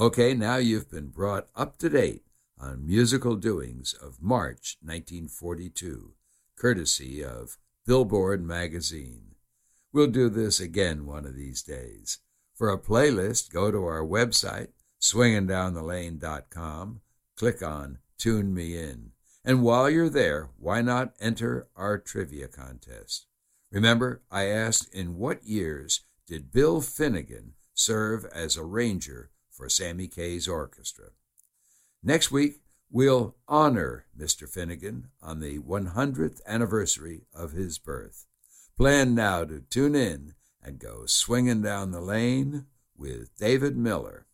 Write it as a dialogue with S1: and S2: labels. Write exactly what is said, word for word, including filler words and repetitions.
S1: Okay, now you've been brought up to date on musical doings of March nineteen forty-two, courtesy of Billboard magazine. We'll do this again one of these days. For a playlist, go to our website, swingin' down the lane dot com, click on Tune Me In. And while you're there, why not enter our trivia contest? Remember, I asked, in what years did Bill Finnegan serve as arranger for Sammy Kaye's orchestra? Next week, we'll honor Mister Finnegan on the one hundredth anniversary of his birth. Plan now to tune in and go swinging down the lane with David Miller.